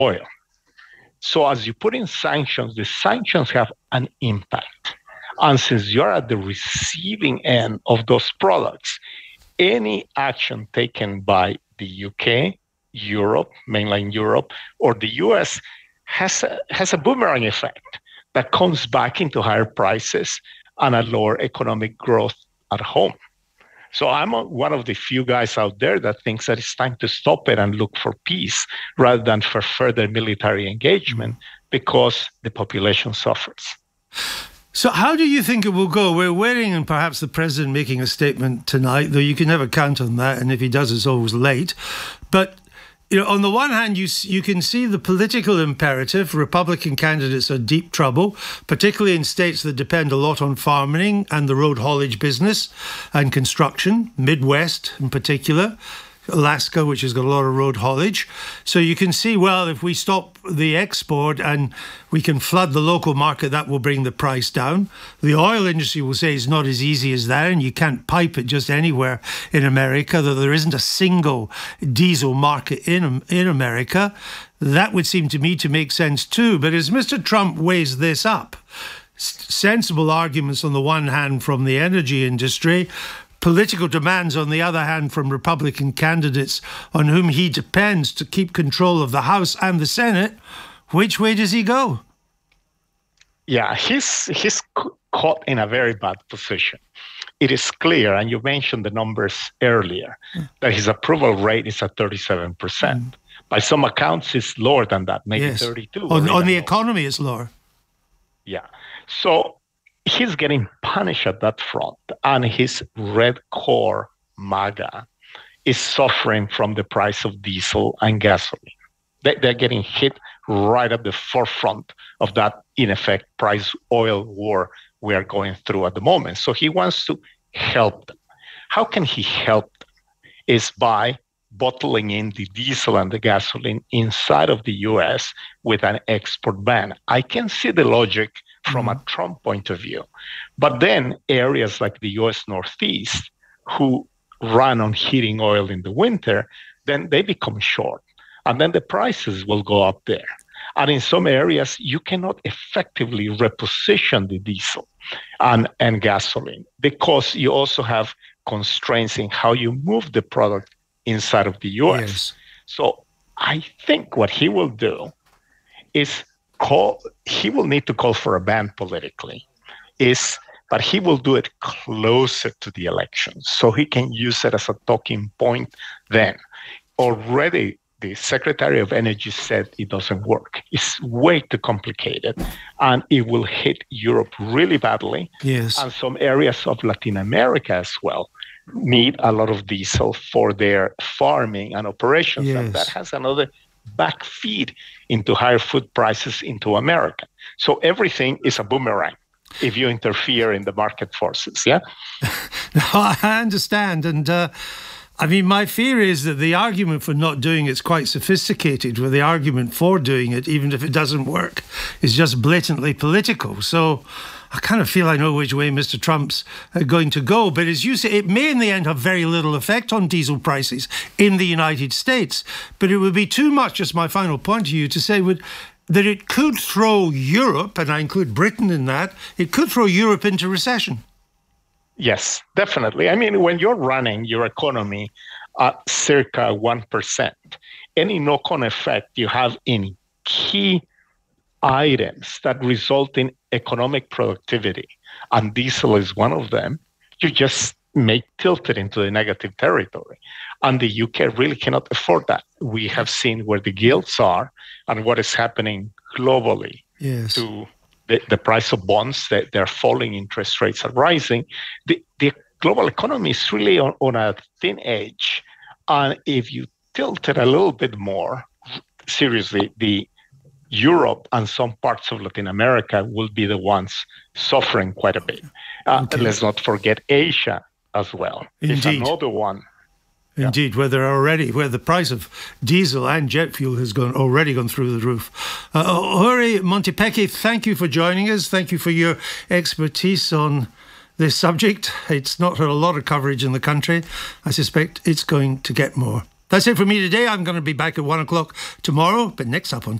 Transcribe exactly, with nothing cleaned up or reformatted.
oil. So as you put in sanctions, the sanctions have an impact. And since you're at the receiving end of those products, any action taken by the U K, Europe, mainland Europe, or the U S has a, has a boomerang effect that comes back into higher prices and a lower economic growth at home. So I'm one of the few guys out there that thinks that it's time to stop it and look for peace rather than for further military engagement, because the population suffers. So how do you think it will go? We're waiting and perhaps the president making a statement tonight, though you can never count on that. And if he does, it's always late. But you know, on the one hand, you you can see the political imperative. Republican candidates are deep trouble, particularly in states that depend a lot on farming and the road haulage business and construction, Midwest in particular. Alaska, which has got a lot of road haulage. So you can see, well, if we stop the export and we can flood the local market, that will bring the price down. The oil industry will say it's not as easy as that, and you can't pipe it just anywhere in America, though there isn't a single diesel market in, in America. That would seem to me to make sense too. But as Mister Trump weighs this up, sensible arguments on the one hand from the energy industry, political demands, on the other hand, from Republican candidates on whom he depends to keep control of the House and the Senate, which way does he go? Yeah, he's he's caught in a very bad position. It is clear, and you mentioned the numbers earlier, mm. that his approval rate is at thirty-seven percent. Mm. By some accounts, it's lower than that, maybe yes. thirty-two. On, on the economy, it's lower. Yeah. So he's getting punished at that front, and his red core MAGA is suffering from the price of diesel and gasoline. They, they're getting hit right at the forefront of that, in effect, price oil war we are going through at the moment. So he wants to help them. How can he help them? Is by bottling in the diesel and the gasoline inside of the U S with an export ban. I can see the logic from a Trump point of view. But then areas like the U S Northeast, who run on heating oil in the winter, then they become short. And then the prices will go up there. And in some areas, you cannot effectively reposition the diesel and, and gasoline, because you also have constraints in how you move the product inside of the U S. Yes. So I think what he will do is Call, he will need to call for a ban politically, is, but he will do it closer to the elections, so he can use it as a talking point then. Already, the Secretary of Energy said it doesn't work. It's way too complicated, and it will hit Europe really badly. Yes. And some areas of Latin America as well need a lot of diesel for their farming and operations, yes. and that has another backfeed into higher food prices into America. So everything is a boomerang if you interfere in the market forces, yeah? No, I understand. And uh, I mean, my fear is that the argument for not doing it is quite sophisticated, where the argument for doing it, even if it doesn't work, is just blatantly political. So I kind of feel I know which way Mister Trump's going to go. But as you say, it may in the end have very little effect on diesel prices in the United States. But it would be too much, just my final point to you, to say would, that it could throw Europe, and I include Britain in that, it could throw Europe into recession. Yes, definitely. I mean, when you're running your economy at circa one percent, any knock-on effect you have in key items that result in economic productivity, and diesel is one of them, you just may tilt it into the negative territory. And the U K really cannot afford that. We have seen where the yields are and what is happening globally yes. to the, the price of bonds. That they're falling, interest rates are rising. The, the global economy is really on, on a thin edge. And if you tilt it a little bit more, seriously, the Europe and some parts of Latin America will be the ones suffering quite a bit. Uh, okay. Let's not forget Asia as well. Indeed. It's another one. Indeed, yeah. where they're already, where the price of diesel and jet fuel has gone already gone through the roof. Uh, Jorge Montepecchi, thank you for joining us. Thank you for your expertise on this subject. It's not had a lot of coverage in the country. I suspect it's going to get more. That's it for me today. I'm going to be back at one o'clock tomorrow. But next up on